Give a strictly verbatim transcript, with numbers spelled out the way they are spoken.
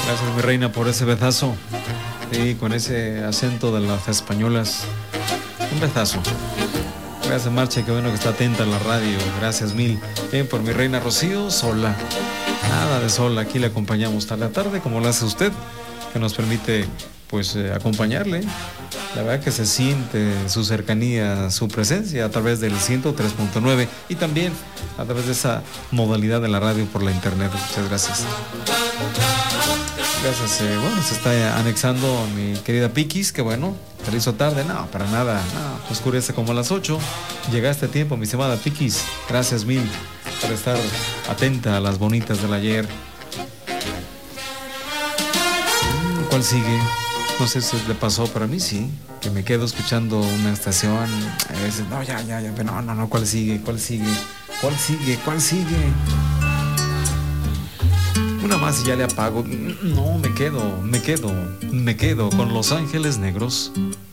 Gracias, mi reina, por ese besazo. Sí, con ese acento de las españolas. Un besazo. Gracias, Marcha, qué bueno que está atenta a la radio. Gracias mil. Bien, por mi reina Rocío, sola. Nada de sola, aquí le acompañamos tarde a tarde, como lo hace usted, que nos permite, pues, eh, acompañarle. La verdad que se siente su cercanía, su presencia a través del ciento tres punto nueve y también a través de esa modalidad de la radio por la internet. Muchas gracias. Gracias. Eh, bueno, se está anexando mi querida Piquis, que bueno, se le hizo tarde. No, para nada. No, oscurece como a las ocho. Llegaste a tiempo, mi estimada Piquis. Gracias mil por estar atenta a las bonitas del ayer. ¿Cuál sigue? No sé si le pasó, pero a mí sí, que me quedo escuchando una estación. A veces, no, ya, ya, ya, no, no, no, ¿cuál sigue? ¿Cuál sigue? ¿Cuál sigue? ¿Cuál sigue? Una más y ya le apago. No, me quedo, me quedo, me quedo con Los Ángeles Negros.